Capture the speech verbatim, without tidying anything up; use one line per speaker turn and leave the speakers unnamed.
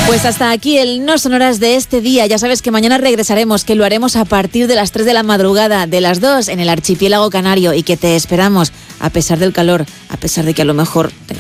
Pues hasta aquí el No Sonoras de este día. Ya sabes que mañana regresaremos, que lo haremos a partir de las tres de la madrugada, de las dos en el archipiélago canario, y que te esperamos a pesar del calor, a pesar de que a lo mejor tengamos